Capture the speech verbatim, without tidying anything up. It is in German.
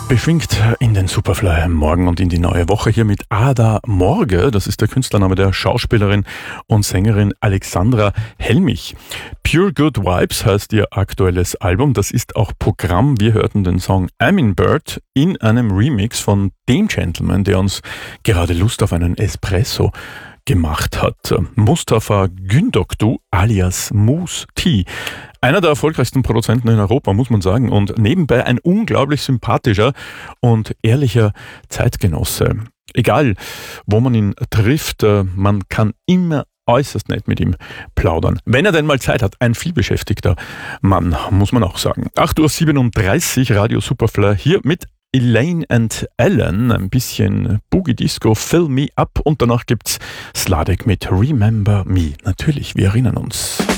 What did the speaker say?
Beschwingt in den Superfly morgen und in die neue Woche hier mit Ada Morge. Das ist der Künstlername der Schauspielerin und Sängerin Alexandra Helmich. Pure Good Vibes heißt ihr aktuelles Album. Das ist auch Programm. Wir hörten den Song I'm in Bird in einem Remix von dem Gentleman, der uns gerade Lust auf einen Espresso gemacht hat. Mustafa Gündoktu alias Moose T. Einer der erfolgreichsten Produzenten in Europa, muss man sagen, und nebenbei ein unglaublich sympathischer und ehrlicher Zeitgenosse. Egal, wo man ihn trifft, man kann immer äußerst nett mit ihm plaudern. Wenn er denn mal Zeit hat, ein vielbeschäftigter Mann, muss man auch sagen. acht Uhr siebenunddreißig, Radio Superfly, hier mit Elaine and Alan, ein bisschen Boogie Disco, Fill Me Up und danach gibt's Sladek mit Remember Me. Natürlich, wir erinnern uns.